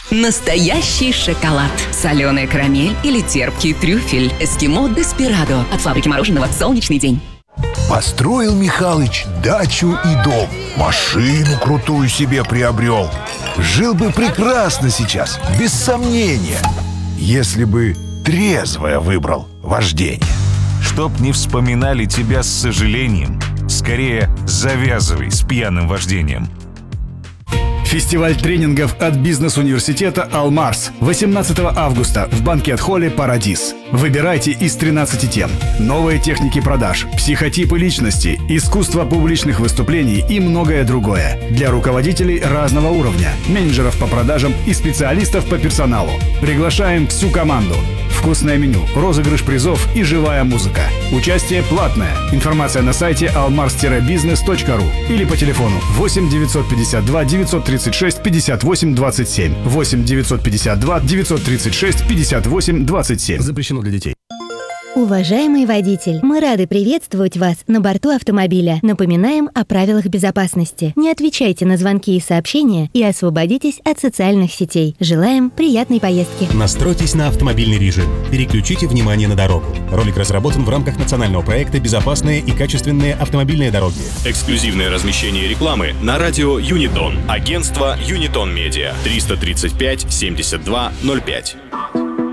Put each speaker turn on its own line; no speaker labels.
Настоящий шоколад, соленая карамель или терпкий трюфель. Эскимо Деспирадо от фабрики мороженого «Солнечный день».
Построил Михалыч дачу и дом, машину крутую себе приобрел. Жил бы прекрасно сейчас, без сомнения, если бы трезвое выбрал вождение.
Чтоб не вспоминали тебя с сожалением, скорее завязывай с пьяным вождением.
Фестиваль тренингов от бизнес-университета «Алмарс» 18 августа в банкет-холле «Парадис». Выбирайте из 13 тем. Новые техники продаж, психотипы личности, искусство публичных выступлений и многое другое. Для руководителей разного уровня, менеджеров по продажам и специалистов по персоналу. Приглашаем всю команду. Вкусное меню, розыгрыш призов и живая музыка. Участие платное. Информация на сайте almars-business.ru или по телефону 8 952 936 58 27. 8 952 936 58 27. Запрещено для детей.
Уважаемый водитель, мы рады приветствовать вас на борту автомобиля. Напоминаем о правилах безопасности. Не отвечайте на звонки и сообщения и освободитесь от социальных сетей. Желаем приятной поездки.
Настройтесь на автомобильный режим. Переключите внимание на дорогу. Ролик разработан в рамках национального проекта «Безопасные и качественные автомобильные дороги».
Эксклюзивное размещение рекламы на радио Юнитон. Агентство Юнитон Медиа. 335 72 05.